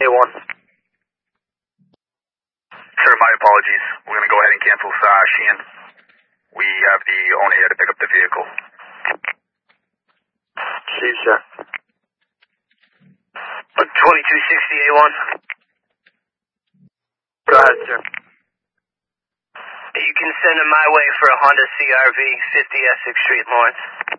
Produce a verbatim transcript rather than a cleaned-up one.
A one. Sir, my apologies. We're going to go ahead and cancel uh, Sheehan. We have the owner here to pick up the vehicle. See, sir. twenty-two sixty A one. Go ahead, sir. You can send him my way for a Honda C R V, fifty Essex Street, Lawrence.